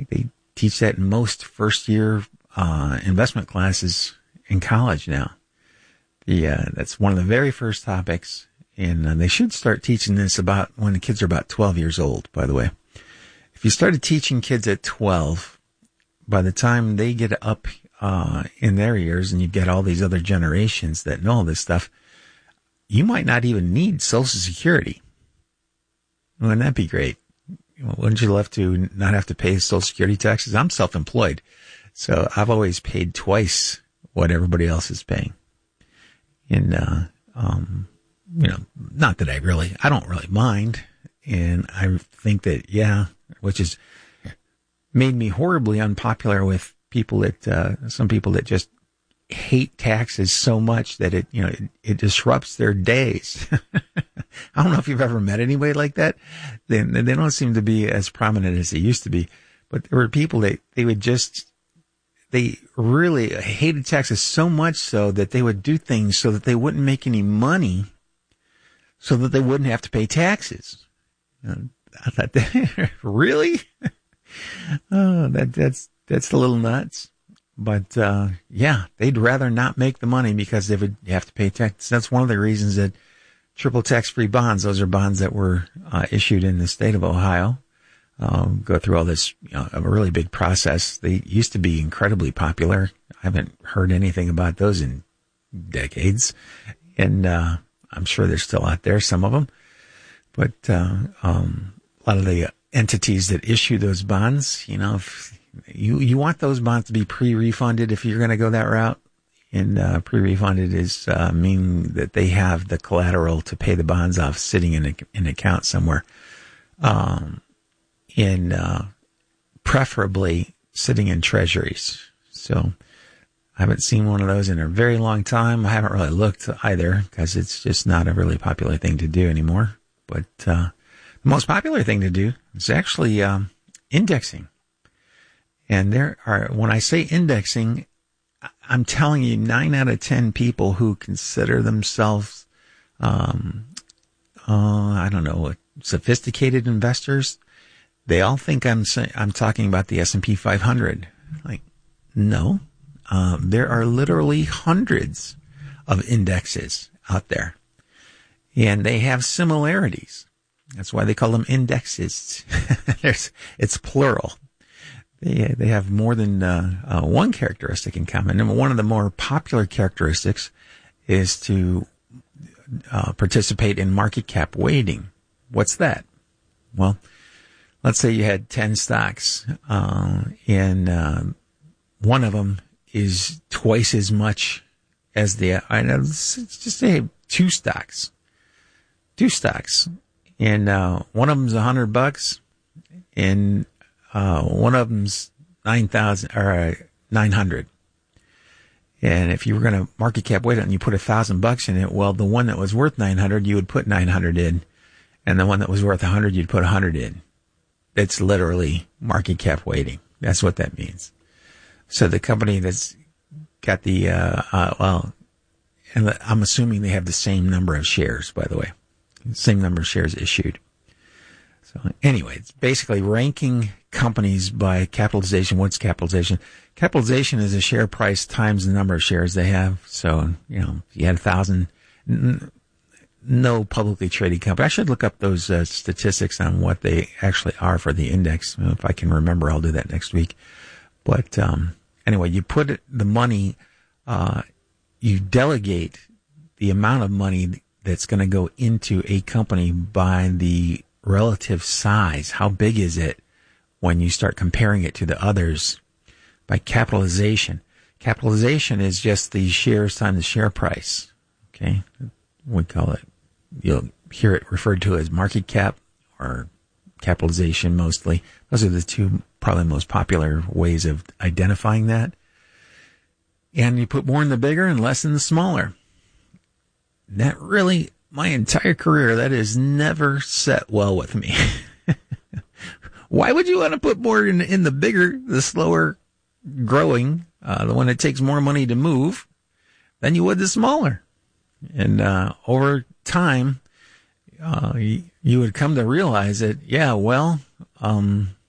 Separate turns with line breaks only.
think they teach that in most first-year investment classes in college now. That's one of the very first topics, and they should start teaching this about when the kids are about 12 years old, by the way. If you started teaching kids at 12, by the time they get up in their years and you get all these other generations that know all this stuff, you might not even need Social Security. Wouldn't that be great? Wouldn't you love to not have to pay Social Security taxes? I'm self-employed, so I've always paid twice what everybody else is paying. And, not that I don't really mind. And I think that, which has made me horribly unpopular with people that, some people that just hate taxes so much that it disrupts their days. I don't know if you've ever met anybody like that. They don't seem to be as prominent as they used to be, but there were people that they really hated taxes so much so that they would do things so that they wouldn't make any money so that they wouldn't have to pay taxes. I thought, really? Oh, that's a little nuts. But, they'd rather not make the money because they would have to pay tax. That's one of the reasons that triple tax-free bonds, those are bonds that were issued in the state of Ohio, go through all this, a really big process. They used to be incredibly popular. I haven't heard anything about those in decades. And I'm sure they're still out there, some of them. But a lot of the entities that issue those bonds, if you want those bonds to be pre-refunded if you're going to go that route. And pre-refunded is mean that they have the collateral to pay the bonds off sitting in an account somewhere. Preferably sitting in treasuries. So I haven't seen one of those in a very long time. I haven't really looked either because it's just not a really popular thing to do anymore. But the most popular thing to do is actually indexing. And when I say indexing, I'm telling you 9 out of 10 people who consider themselves, sophisticated investors, they all think I'm talking about the S&P 500. Like, no. There are literally hundreds of indexes out there, and they have similarities. That's why they call them indexes. It's plural. They have more than one characteristic in common. And one of the more popular characteristics is to participate in market cap weighting. What's that? Well, let's say you had 10 stocks, and one of them is twice as much as let's just say two stocks, and one of them's $100, and one of them's 9,000 or 900. And if you were going to market cap weight it and you put $1,000 in it, well, the one that was worth 900, you would put 900 in, and the one that was worth 100, you'd put 100 in. That's literally market cap weighting. That's what that means. So the company that's got the, and I'm assuming they have the same number of shares, by the way, same number of shares issued. So anyway, it's basically ranking companies by capitalization. What's capitalization? Capitalization is a share price times the number of shares they have. So, if you had 1,000, no publicly traded company. I should look up those statistics on what they actually are for the index. If I can remember, I'll do that next week. But anyway, you put the money, you delegate the amount of money that's going to go into a company by the relative size. How big is it when you start comparing it to the others by capitalization? Capitalization is just the shares times the share price. Okay. We call it, you'll hear it referred to as market cap or capitalization mostly. Those are the two probably most popular ways of identifying that. And you put more in the bigger and less in the smaller. That really, my entire career, that has never set well with me. Why would you want to put more in the bigger, the slower growing, the one that takes more money to move than you would the smaller? And over time, you would come to realize that,